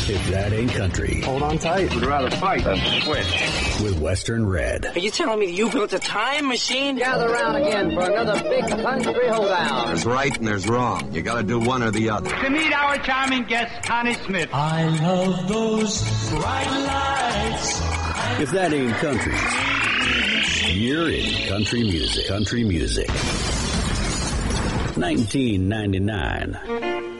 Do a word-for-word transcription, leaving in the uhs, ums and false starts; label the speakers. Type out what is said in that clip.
Speaker 1: If that ain't country.
Speaker 2: Hold on tight.
Speaker 3: Would rather fight than switch.
Speaker 1: With Western Red.
Speaker 4: Are you telling me that you built a time machine?
Speaker 5: Gather round again for another big country hoedown.
Speaker 6: There's right and there's wrong. You gotta do one or the other.
Speaker 3: To meet our charming guest, Connie Smith.
Speaker 7: I love those bright lights.
Speaker 1: If that ain't country, you're in country music. Country music. nineteen ninety-nine.